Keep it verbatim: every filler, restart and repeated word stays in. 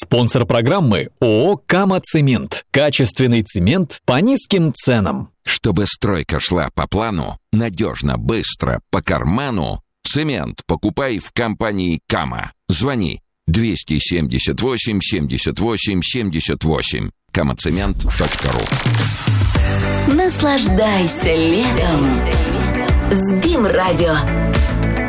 Спонсор программы ООО «Кама-Цемент». Качественный цемент по низким ценам. Чтобы стройка шла по плану, надежно, быстро, по карману, цемент покупай в компании «Кама». Звони двести семьдесят восемь семьдесят восемь семьдесят восемь. камацемент точка ру. Наслаждайся летом с БИМ Радио.